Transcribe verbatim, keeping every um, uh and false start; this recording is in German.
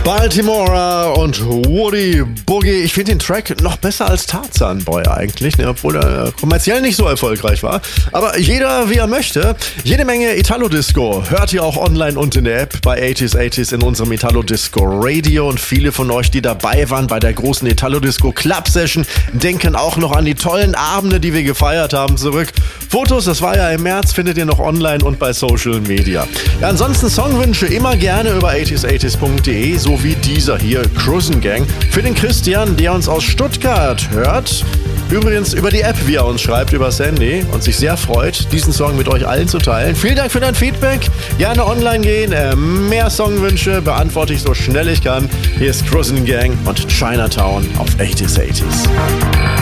Baltimora und Woody Boogie. Ich finde den Track noch besser als Tarzan Boy eigentlich, ne, obwohl er kommerziell nicht so erfolgreich war. Aber jeder wie er möchte. Jede Menge Italo-Disco hört ihr auch online und in der App bei achtziger achtziger in unserem Italo-Disco Radio. Und viele von euch, die dabei waren bei der großen Italo-Disco Club Session, denken auch noch an die tollen Abende, die wir gefeiert haben, zurück. Fotos, das war ja im März, findet ihr noch online und bei Social Media. Ja, ansonsten Songwünsche immer gerne über achtziger achtziger punkt de, so wie dieser hier, Cruisin' Gang, für den Christian, der uns aus Stuttgart hört. Übrigens über die App, wie er uns schreibt, über Sandy und sich sehr freut, diesen Song mit euch allen zu teilen. Vielen Dank für dein Feedback. Gerne online gehen. Äh, mehr Songwünsche beantworte ich so schnell ich kann. Hier ist Cruisin' Gang und Chinatown auf achtziger achtziger.